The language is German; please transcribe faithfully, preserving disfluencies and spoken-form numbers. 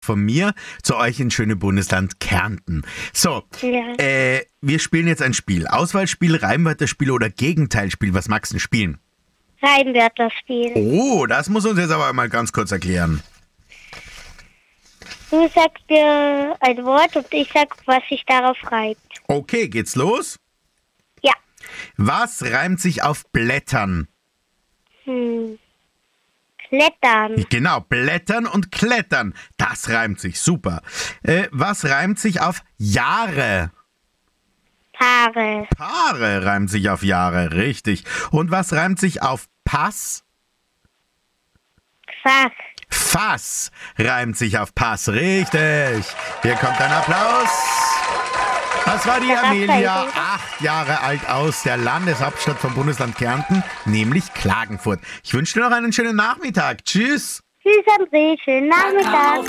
von mir zu euch ins schöne Bundesland Kärnten. So, Ja. äh, wir spielen jetzt ein Spiel. Auswahlspiel, Reimwörterspiel oder Gegenteilspiel. Was magst du denn spielen? Reimwörterspiel. Oh, das muss uns jetzt aber mal ganz kurz erklären. Du sagst dir ein Wort und ich sag, was sich darauf reibt. Okay, geht's los? Ja. Was reimt sich auf Blättern? Hm. Klettern. Genau, Blättern und Klettern. Das reimt sich, super. Äh, was reimt sich auf Jahre? Paare. Paare reimt sich auf Jahre, richtig. Und was reimt sich auf Pass? Fach. Fass reimt sich auf Pass, richtig. Hier kommt ein Applaus. Das war die Ja, das Amelia, war ich. acht Jahre alt aus der Landeshauptstadt vom Bundesland Kärnten, nämlich Klagenfurt. Ich wünsche dir noch einen schönen Nachmittag. Tschüss. Tschüss, André. Schönen Nachmittag.